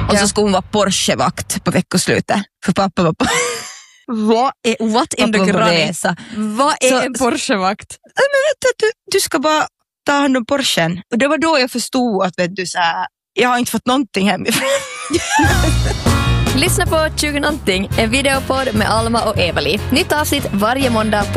Och så skulle hon vara Porsche-vakt på veckoslutet. För pappa var på... What in the granny? Vad är en Porsche-vakt? Men du ska bara ta hand om Porschen. Och det var då jag förstod att så här, jag har inte fått någonting hemifrån. Lyssna på 20 någonting, en videopodd med Alma och Evali. Nytt avsnitt varje måndag